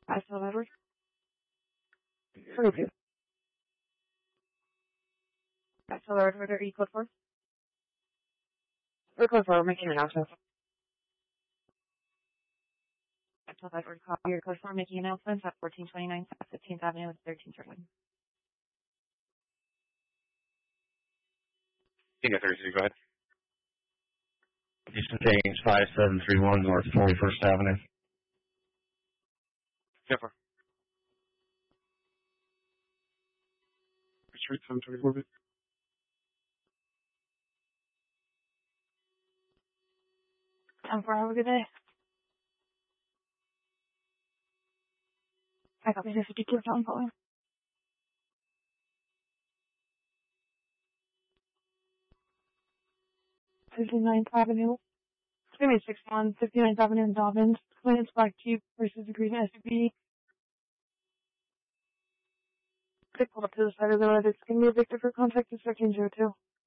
Axel Edward. For review. Axel Edward, are you code 4? We're code 4, we're making an announcement. Axel Edward, copy your code 4, making announcements at 1429 South 15th Avenue with 13 Sterling. King of 32, go ahead. Jason James, 5731 North 41st Avenue. Jennifer. Street 724 bit. Have a good day. I got me to 52 John calling. 59th Avenue. It's going to be 61, 59th Avenue in Dobbins. Clint's Black Jeep versus the Green SUV. They pulled up to the side of the road. It's going to be a Victor for contact is 1302.